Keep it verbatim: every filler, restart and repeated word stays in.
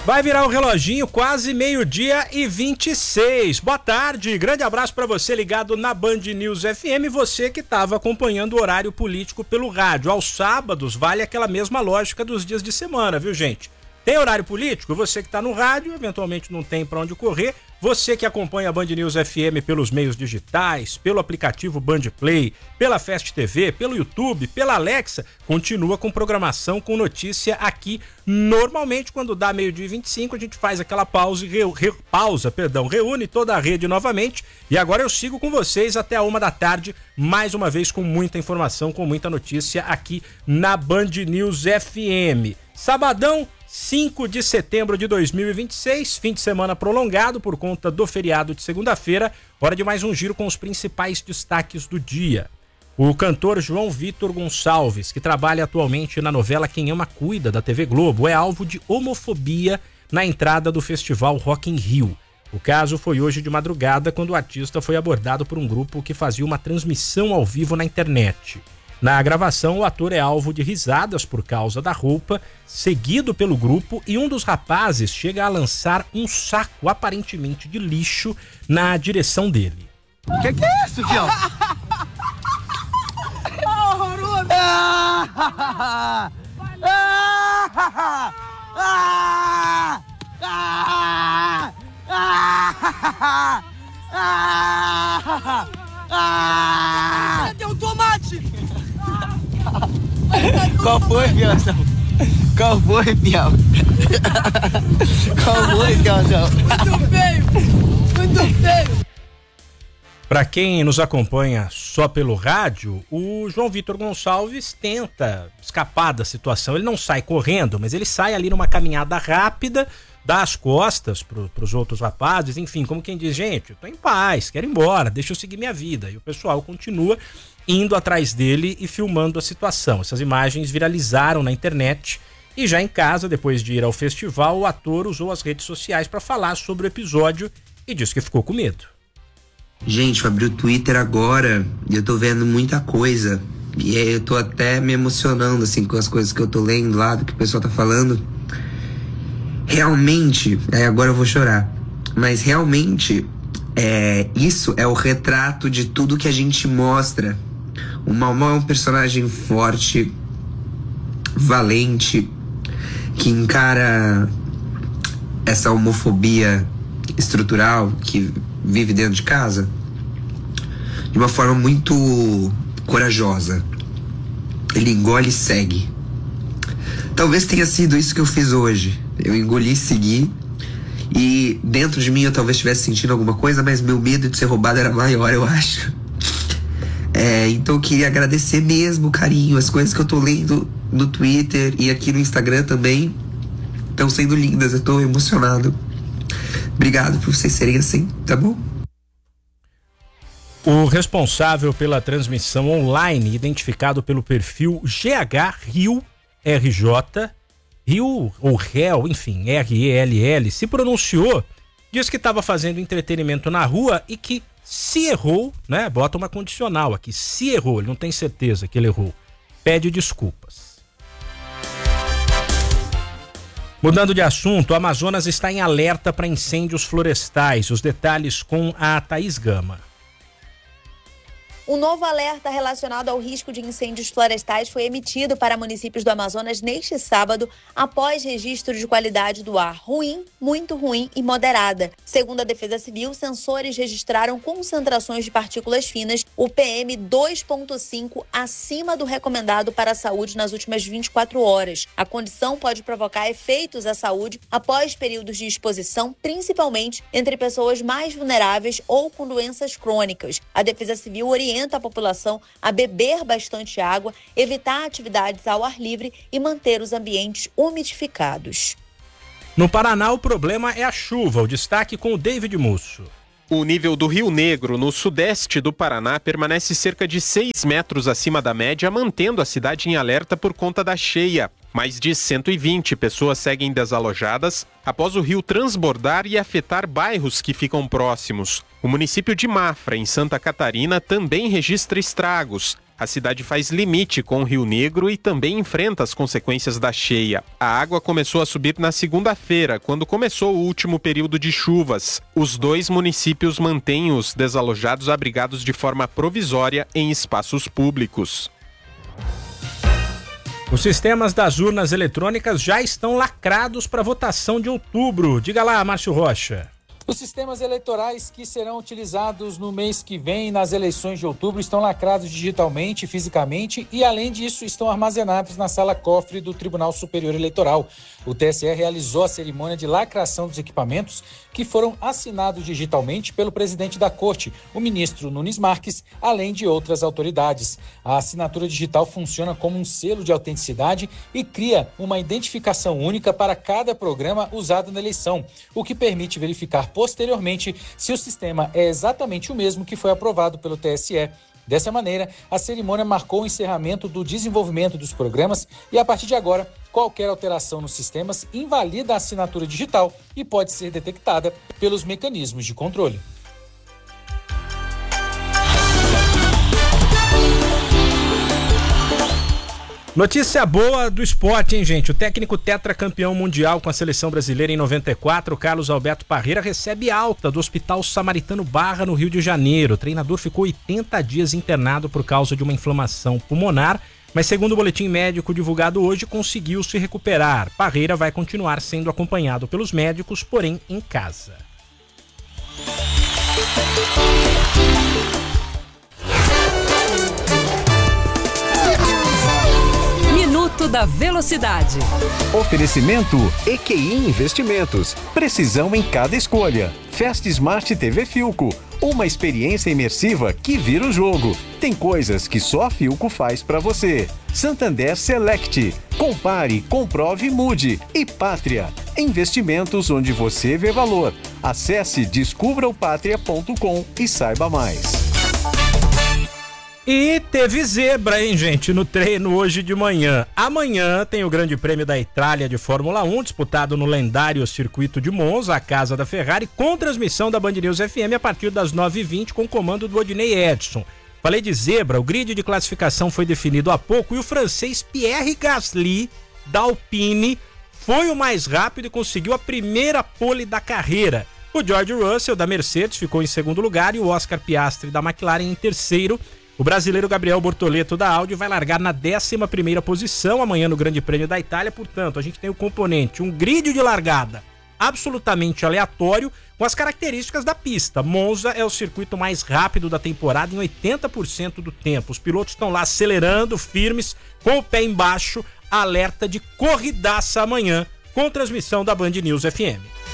Vai virar o reloginho, quase meio-dia e vinte e seis. Boa tarde, grande abraço para você ligado na Band News F M, você que estava acompanhando o horário político pelo rádio. Aos sábados vale aquela mesma lógica dos dias de semana, viu, gente? Tem horário político? Você que está no rádio, eventualmente não tem para onde correr. Você que acompanha a Band News F M pelos meios digitais, pelo aplicativo Band Play, pela Fast T V, pelo YouTube, pela Alexa, continua com programação, com notícia aqui. Normalmente, quando dá meio-dia e vinte e cinco, a gente faz aquela pausa e re, re, pausa, perdão, reúne toda a rede novamente. E agora eu sigo com vocês até a uma da tarde, mais uma vez com muita informação, com muita notícia aqui na Band News F M. Sabadão, cinco de setembro de dois mil e vinte e seis, fim de semana prolongado por conta do feriado de segunda-feira, hora de mais um giro com os principais destaques do dia. O cantor João Vitor Gonçalves, que trabalha atualmente na novela Quem Ama Cuida, da T V Globo, é alvo de homofobia na entrada do festival Rock in Rio. O caso foi hoje de madrugada, quando o artista foi abordado por um grupo que fazia uma transmissão ao vivo na internet. Na gravação, o ator é alvo de risadas por causa da roupa, seguido pelo grupo, e um dos rapazes chega a lançar um saco aparentemente de lixo na direção dele. O que, que é isso, Fião? Horroroso! Ah, ah, ah, ah, ah, ah, ah, deu um tomate! Qual foi, Fiãozão? Qual foi, Fião? Qual foi, Fiãozão? Muito feio! Muito feio! Para quem nos acompanha só pelo rádio, o João Vitor Gonçalves tenta escapar da situação. Ele não sai correndo, mas ele sai ali numa caminhada rápida, dá as costas pro, pros outros rapazes, enfim, como quem diz, gente, eu tô em paz, quero ir embora, deixa eu seguir minha vida. E o pessoal continua indo atrás dele e filmando a situação. Essas imagens viralizaram na internet e já em casa, depois de ir ao festival, o ator usou as redes sociais para falar sobre o episódio e disse que ficou com medo. Gente, eu abri o Twitter agora e eu tô vendo muita coisa. E aí eu tô até me emocionando, assim, com as coisas que eu tô lendo lá, do que o pessoal tá falando. Realmente, aí agora eu vou chorar, mas realmente, é, isso é o retrato de tudo que a gente mostra. O Mau Mau é um personagem forte, valente, que encara essa homofobia estrutural que vive dentro de casa de uma forma muito corajosa. Ele engole e segue. Talvez tenha sido isso que eu fiz hoje. Eu engoli e segui. E dentro de mim eu talvez estivesse sentindo alguma coisa, mas meu medo de ser roubado era maior, eu acho. É, então eu queria agradecer mesmo o carinho. As coisas que eu tô lendo no Twitter e aqui no Instagram também estão sendo lindas. Eu tô emocionado. Obrigado por vocês serem assim, tá bom? O responsável pela transmissão online, identificado pelo perfil G H Rio R J, Rio ou Réu, enfim, R E L L, se pronunciou, diz que estava fazendo entretenimento na rua e que se errou, né? Bota uma condicional aqui, se errou, ele não tem certeza que ele errou, pede desculpas. Mudando de assunto, o Amazonas está em alerta para incêndios florestais. Os detalhes com a Thaís Gama. Um novo alerta relacionado ao risco de incêndios florestais foi emitido para municípios do Amazonas neste sábado, após registro de qualidade do ar ruim, muito ruim e moderada. Segundo a Defesa Civil, sensores registraram concentrações de partículas finas, o P M dois ponto cinco, acima do recomendado para a saúde nas últimas vinte e quatro horas. A condição pode provocar efeitos à saúde após períodos de exposição, principalmente entre pessoas mais vulneráveis ou com doenças crônicas. A Defesa Civil orienta a população a beber bastante água, evitar atividades ao ar livre e manter os ambientes umidificados. No Paraná, o problema é a chuva. O destaque com o David Musso. O nível do Rio Negro, no sudeste do Paraná, permanece cerca de seis metros acima da média, mantendo a cidade em alerta por conta da cheia. Mais de cento e vinte pessoas seguem desalojadas após o rio transbordar e afetar bairros que ficam próximos. O município de Mafra, em Santa Catarina, também registra estragos. A cidade faz limite com o Rio Negro e também enfrenta as consequências da cheia. A água começou a subir na segunda-feira, quando começou o último período de chuvas. Os dois municípios mantêm os desalojados abrigados de forma provisória em espaços públicos. Os sistemas das urnas eletrônicas já estão lacrados para votação de outubro. Diga lá, Márcio Rocha. Os sistemas eleitorais que serão utilizados no mês que vem nas eleições de outubro estão lacrados digitalmente, fisicamente e, além disso, estão armazenados na sala cofre do Tribunal Superior Eleitoral. O T S E realizou a cerimônia de lacração dos equipamentos que foram assinados digitalmente pelo presidente da Corte, o ministro Nunes Marques, além de outras autoridades. A assinatura digital funciona como um selo de autenticidade e cria uma identificação única para cada programa usado na eleição, o que permite verificar posteriormente se o sistema é exatamente o mesmo que foi aprovado pelo T S E. Dessa maneira, a cerimônia marcou o encerramento do desenvolvimento dos programas e, a partir de agora, qualquer alteração nos sistemas invalida a assinatura digital e pode ser detectada pelos mecanismos de controle. Notícia boa do esporte, hein, gente? O técnico tetracampeão mundial com a seleção brasileira em noventa e quatro, Carlos Alberto Parreira, recebe alta do Hospital Samaritano Barra, no Rio de Janeiro. O treinador ficou oitenta dias internado por causa de uma inflamação pulmonar, mas segundo o boletim médico divulgado hoje, conseguiu se recuperar. Parreira vai continuar sendo acompanhado pelos médicos, porém em casa. Minuto da Velocidade. Oferecimento E Q I Investimentos. Precisão em cada escolha. Fast Smart T V Philco. Uma experiência imersiva que vira o jogo. Tem coisas que só a Philco faz pra você. Santander Select. Compare, comprove e mude. E Pátria. Investimentos onde você vê valor. Acesse descubra o pátria ponto com e saiba mais. E teve zebra, hein, gente, no treino hoje de manhã. Amanhã tem o Grande Prêmio da Itália de Fórmula um, disputado no lendário circuito de Monza, a casa da Ferrari, com transmissão da Band News F M a partir das nove e vinte, com comando do Odinei Edson. Falei de zebra, o grid de classificação foi definido há pouco e o francês Pierre Gasly, da Alpine, foi o mais rápido e conseguiu a primeira pole da carreira. O George Russell, da Mercedes, ficou em segundo lugar e o Oscar Piastri, da McLaren, em terceiro. O brasileiro Gabriel Bortoleto, da Audi, vai largar na décima primeira posição amanhã no Grande Prêmio da Itália. Portanto, a gente tem o componente, um grid de largada absolutamente aleatório com as características da pista. Monza é o circuito mais rápido da temporada em oitenta por cento do tempo. Os pilotos estão lá acelerando, firmes, com o pé embaixo, alerta de corridaça amanhã, com transmissão da Band News F M.